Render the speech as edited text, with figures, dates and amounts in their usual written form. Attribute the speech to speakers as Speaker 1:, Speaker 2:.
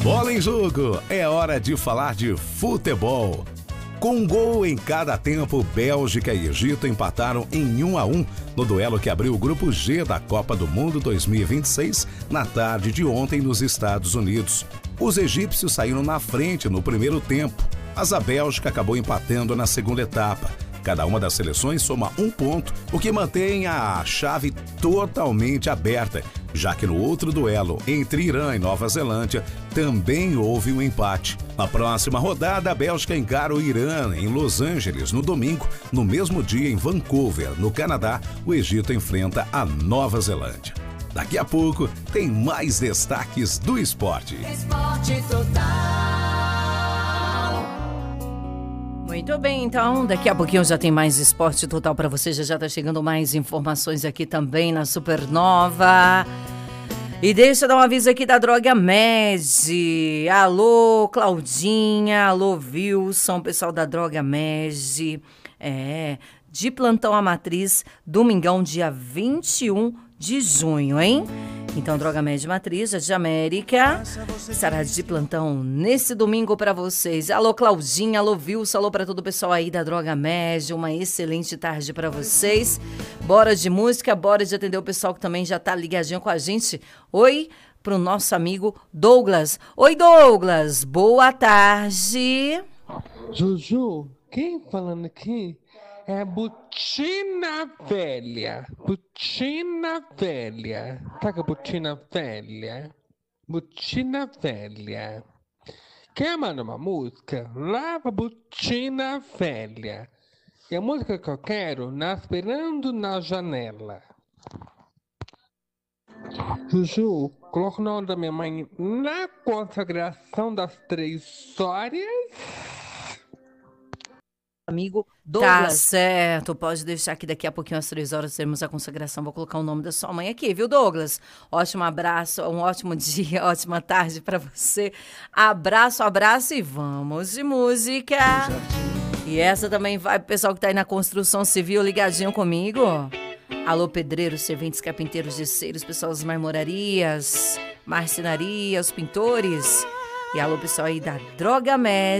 Speaker 1: Bola em jogo, é hora de falar de futebol. Com um gol em cada tempo, Bélgica e Egito empataram em 1-1 no duelo que abriu o grupo G da Copa do Mundo 2026 na tarde de ontem nos Estados Unidos. Os egípcios saíram na frente no primeiro tempo, mas a Bélgica acabou empatando na segunda etapa. Cada uma das seleções soma um ponto, o que mantém a chave totalmente aberta, já que no outro duelo entre Irã e Nova Zelândia também houve um empate. Na próxima rodada, a Bélgica encara o Irã em Los Angeles no domingo. No mesmo dia, em Vancouver, no Canadá, o Egito enfrenta a Nova Zelândia. Daqui a pouco tem mais destaques do esporte.
Speaker 2: Esporte Total. Muito bem, então, daqui a pouquinho já tem mais Esporte Total para você, já tá chegando mais informações aqui também na Supernova. E deixa eu dar um aviso aqui da Droga Med. Alô, Claudinha, alô, Wilson, pessoal da Droga Med. De plantão à matriz, domingão, dia 21 de junho, hein? Então, Droga Med Matriz, de América, estará de plantão nesse domingo para vocês. Alô, Claudinha, alô, Wilson, alô para todo o pessoal aí da Droga Med, uma excelente tarde para vocês. Bora de música, bora de atender o pessoal que também já tá ligadinho com a gente. Oi, pro nosso amigo Douglas. Oi, Douglas, boa tarde.
Speaker 3: Juju, quem falando aqui? É Butina Velha. Butina Velha. Sabe a Butina Velha? Butina Velha. Quer mandar uma música? Lava Butina Velha. E a música que eu quero, Esperando na Janela. Juju, coloca o nome da minha mãe na consagração das 3 histórias.
Speaker 2: Amigo Douglas. Tá certo, pode deixar que daqui a pouquinho às 3 horas teremos a consagração. Vou colocar o nome da sua mãe aqui, viu, Douglas? Ótimo abraço, um ótimo dia, ótima tarde pra você. Abraço, abraço e vamos de música. E essa também vai pro pessoal que tá aí na construção civil ligadinho comigo. Alô, pedreiros, serventes, carpinteiros, gesseiros, pessoal das marmorarias, marcenarias, pintores. E alô, pessoal aí da Droga Med.